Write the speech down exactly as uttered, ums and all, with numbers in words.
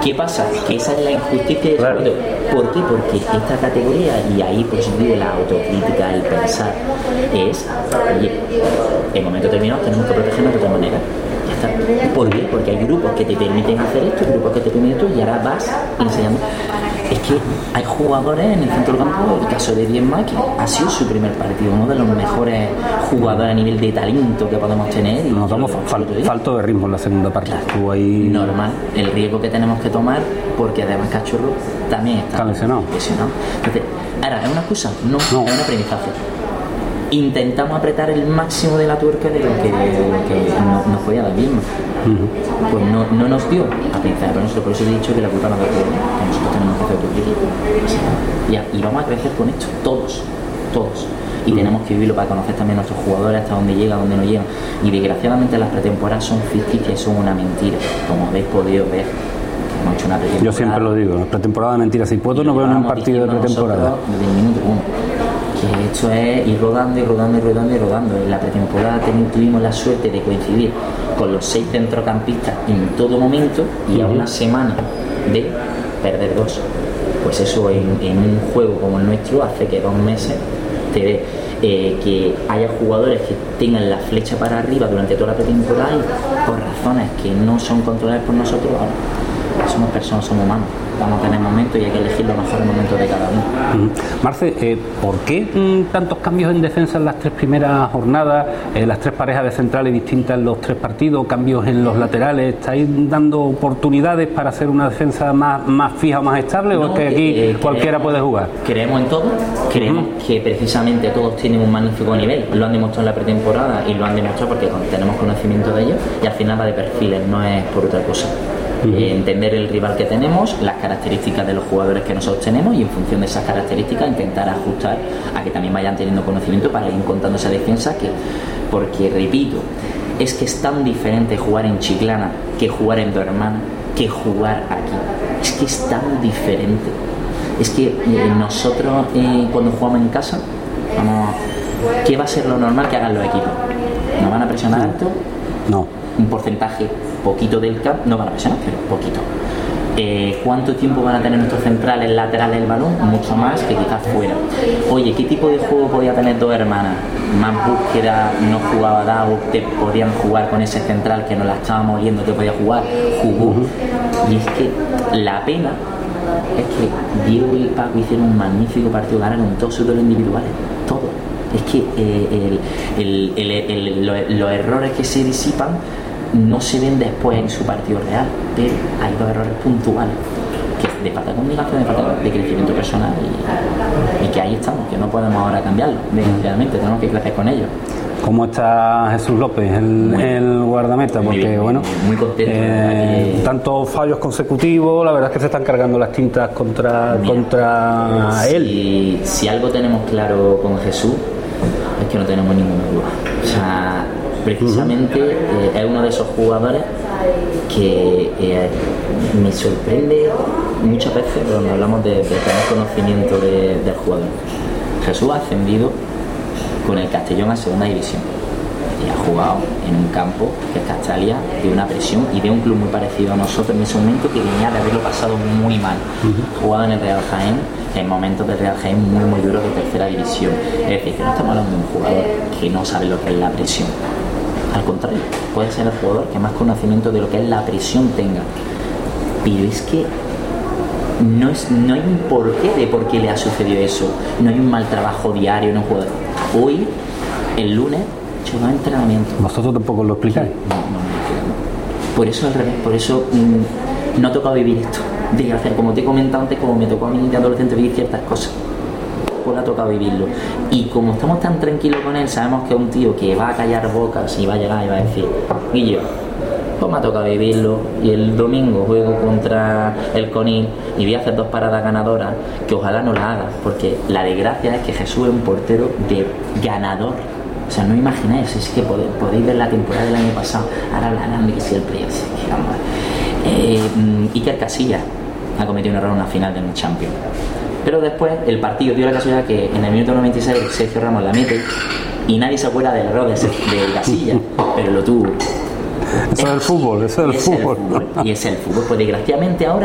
¿Qué pasa? Que esa es la injusticia de Claro. todo. ¿Por qué? Porque esta categoría, y ahí por eso digo la autocrítica, el pensar, es, oye, en momento determinado tenemos que protegernos de otra manera. Ya está. ¿Por qué? Porque hay grupos que te permiten hacer esto, grupos que te permiten esto, y ahora vas enseñando. Es que hay jugadores en el centro del campo, el caso de Diezma, que ha sido su primer partido, uno de los mejores jugadores a nivel de talento que podemos tener. Y Nos damos fal- falto de ritmo en la segunda parte. Claro. Estuvo ahí. Normal, el riesgo que tenemos que tomar, porque además Cachorro también está Está lesionado. lesionado. Entonces, ahora, ¿es una excusa? No, No. es un aprendizaje. Intentamos apretar el máximo de la tuerca de lo que, de lo que no- nos podía dar bien. Uh-huh. Pues no, no nos dio a pensar, pero nosotros por eso he dicho que la culpa nos da todo, que nosotros tenemos que hacer autocrítica. Ya, y vamos a crecer con esto, todos, todos. Y tenemos que vivirlo para conocer también a nuestros jugadores, hasta dónde llegan, dónde no llegan. Y desgraciadamente las pretemporadas son ficticias, son una mentira, como habéis podido ver. Hemos hecho una pretemporada. Yo siempre lo digo, pretemporada de mentira. Si puedo, no veo ni un partido de pretemporada. Desde el minuto uno. Que esto es ir rodando y rodando y rodando y rodando. En la pretemporada ten- tuvimos la suerte de coincidir con los seis centrocampistas en todo momento y a una semana de perder dos. Pues eso en, en un juego como el nuestro hace que dos meses te dé eh, que haya jugadores que tengan la flecha para arriba durante toda la pretemporada y por razones que no son controladas por nosotros. Ahora, somos personas, somos humanos. Vamos a tener momentos y hay que elegir los mejores momentos de cada uno. Mm. Marce, eh, ¿por qué mm, tantos cambios en defensa en las tres primeras jornadas? Eh, las tres parejas de centrales distintas en los tres partidos, cambios en los laterales. ¿Estáis dando oportunidades para hacer una defensa más, más fija o más estable? No, ¿O es que aquí eh, cualquiera creemos, puede jugar? Creemos en todo, creemos Uh-huh. que precisamente todos tienen un magnífico nivel. Lo han demostrado en la pretemporada y lo han demostrado porque tenemos conocimiento de ellos, y al final va de perfiles, no es por otra cosa. Uh-huh. Eh, entender el rival que tenemos, las características de los jugadores que nosotros tenemos, y en función de esas características intentar ajustar a que también vayan teniendo conocimiento para ir encontrando esa defensa que, porque repito, es que es tan diferente jugar en Chiclana que jugar en Dormán, que jugar aquí. Es que es tan diferente. Es que eh, nosotros eh, cuando jugamos en casa, vamos, ¿qué va a ser lo normal que hagan los equipos? ¿Nos van a presionar alto? No. Un porcentaje poquito del campo, no van a presionar, pero poquito. Eh, ¿Cuánto tiempo van a tener nuestros centrales laterales del balón? Mucho más que quizás fuera. Oye, ¿qué tipo de juego podía tener dos hermanas? Más búsqueda, no jugaba Dago, te podían jugar con ese central que nos la estábamos viendo que podía jugar, jugó. Y es que la pena es que Diego y Paco hicieron un magnífico partido, ganaron todos sus duelos individuales, todos. Es que eh, el, el, el, el, lo, los errores que se disipan no se ven después en su partido real, pero hay dos errores puntuales que de falta de comunicación, de falta de crecimiento personal, y, y que ahí estamos, que no podemos ahora cambiarlo, desgraciadamente tenemos que crecer con ellos. ¿Cómo está Jesús López, el, Muy, el guardameta? Muy Porque bien, bueno, muy contento, eh, que... tantos fallos consecutivos, la verdad es que se están cargando las tintas contra, Mira, contra si, él. Si algo tenemos claro con Jesús es que no tenemos ninguna duda. O sea, precisamente uh-huh. eh, es uno de esos jugadores que eh, me sorprende muchas veces cuando hablamos de, de tener conocimiento de, del jugador. Jesús ha ascendido con el Castellón a segunda división y ha jugado en un campo que es Castalia, de una presión y de un club muy parecido a nosotros en ese momento, que venía de haberlo pasado muy mal. Uh-huh. Jugado en el Real Jaén, en momentos del Real Jaén muy muy duros de tercera división. Es decir, que no estamos hablando de un jugador que no sabe lo que es la presión. Al contrario, puede ser el jugador que más conocimiento de lo que es la presión tenga. Pero es que no, es, no hay un porqué de por qué le ha sucedido eso. No hay un mal trabajo diario en un jugador. Hoy, el lunes, yo no entrenamiento. ¿Vosotros tampoco lo explicáis? No, no, no. Por eso al revés, por eso mmm, no ha tocado vivir esto. Desgraciadamente, como te he comentado antes, como me tocó a mí de adolescente vivir ciertas cosas, pues le ha tocado vivirlo. Y como estamos tan tranquilos con él, sabemos que es un tío que va a callar bocas y va a llegar y va a decir, Guillo, pues me ha tocado vivirlo, y el domingo juego contra el Conil y voy a hacer dos paradas ganadoras que ojalá no las haga, porque la desgracia es que Jesús es un portero de ganador. O sea, no imagináis, es que podéis, podéis ver la temporada del año pasado, ahora hablarán de que siempre es eh, Iker Casillas ha cometido un error en una final de un Champions, pero después el partido dio la casualidad que en el minuto noventa y seis Sergio Ramos la mete y nadie se acuerda del error de, de Casillas, pero lo tuvo. Eso es el fútbol, eso es el fútbol. fútbol. Y es el fútbol, pues desgraciadamente ahora